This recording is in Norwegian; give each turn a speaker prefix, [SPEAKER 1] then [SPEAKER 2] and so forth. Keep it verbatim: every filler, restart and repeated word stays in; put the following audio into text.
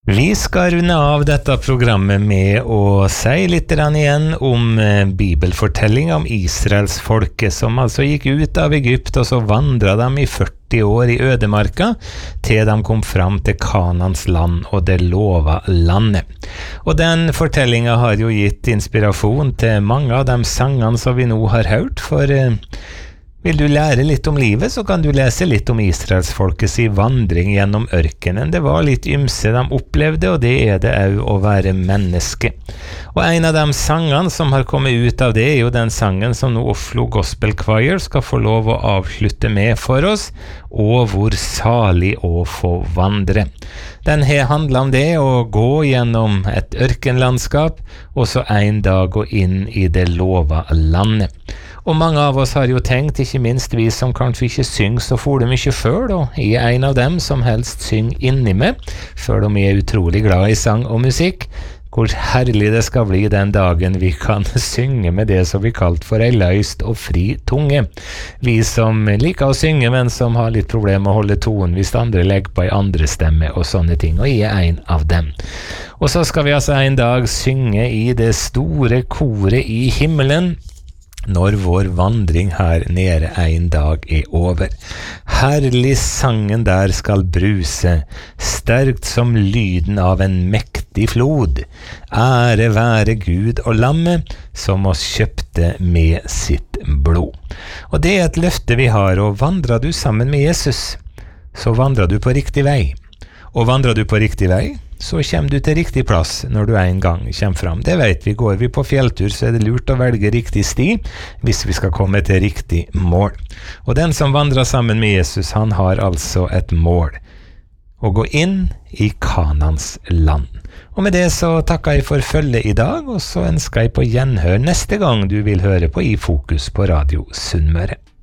[SPEAKER 1] Vi skal runde av dette programmet med å si litt igjen om bibelfortelling om Israelsfolket, som altså gikk ut av Egypt, og så vandret de i førti år i ødemarka, til de kom fram til Kanans land og det lova landet. Og den fortellingen har jo gitt inspirasjon til mange av de sangene som vi nå har hørt, for vil du lære litt om livet, så kan du lese litt om Israelsfolkets vandring gjennom ørkenen. Det var litt ymse de opplevde, og det er det også å være menneske. Og en av de sangene som har kommet ut av det, er jo den sangen som nå Oslo Gospel Choir skal få lov å avslutte med for oss, «Og hvor salig å få vandre». Den her handler om det å gå gjennom et ørkenlandskap, og så en dag gå inn i det lova landet. Og mange av oss har jo tenkt, ikke minst vi som kanskje ikke synger så for det mye før, og jeg er en av dem som helst synger inni meg, for de er utrolig glad i sang og musikk. Hvor herlig det skal bli den dagen vi kan synge med det som vi kalt for ei løst og fri tunge. Vi som liker å synge, men som har litt problemer med å holde tonen hvis andre legger på ei andre stemme og sånne ting, og jeg er en av dem. Og så skal vi altså en dag synge i det store koret i himmelen, når vår vandring her nede en dag er over. Herlig sangen der skal bruse, sterkt som lyden av en mektig flod. Ære være Gud og lammet, som oss kjøpte med sitt blod. Og det er et løfte vi har, og vandrer du sammen med Jesus, så vandrer du på riktig vei. Og vandrer du på riktig vei, så kommer du til riktig plass når du en gang kommer fram. Det vet vi, går vi på fjelltur, så er det lurt å velge riktig sti hvis vi skal komme til riktig mål. Og den som vandrer sammen med Jesus, han har altså et mål, å gå inn i Kanans land. Og med det så takker jeg for følget i dag, og så ønsker jeg på gjenhør neste gang du vil høre på I Fokus på Radio Sunnmøre.